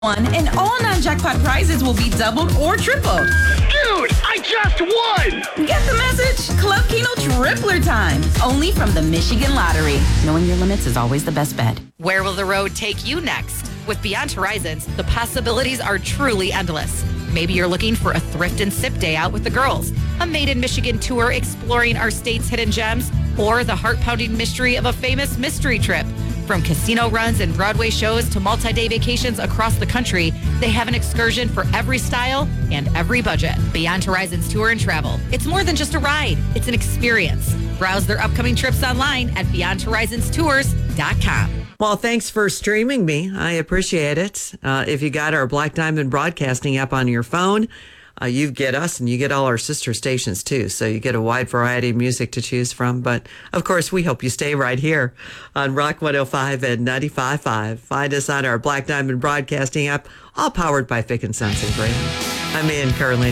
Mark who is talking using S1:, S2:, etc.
S1: And all non-jackpot prizes will be doubled or tripled.
S2: Dude, I just won!
S1: Get the message? Club Keno Tripler time. Only from the Michigan Lottery. Knowing your limits is always the best bet.
S3: Where will the road take you next? With Beyond Horizons, the possibilities are truly endless. Maybe you're looking for a thrift and sip day out with the girls, a Made in Michigan tour exploring our state's hidden gems, or the heart-pounding mystery of a famous mystery trip. From casino runs and Broadway shows to multi-day vacations across the country, they have an excursion for every style and every budget. Beyond Horizons Tour and Travel. It's more than just a ride. It's an experience. Browse their upcoming trips online at beyondhorizonstours.com.
S4: Well, thanks for streaming me. I appreciate it. If you got our Black Diamond Broadcasting app on your phone, you get us and you get all our sister stations too. So you get a wide variety of music to choose from. But of course, we hope you stay right here on Rock 105 and 95.5. Find us on our Black Diamond Broadcasting app, all powered by Fick & Sons and Graham. I'm Ann Carlin.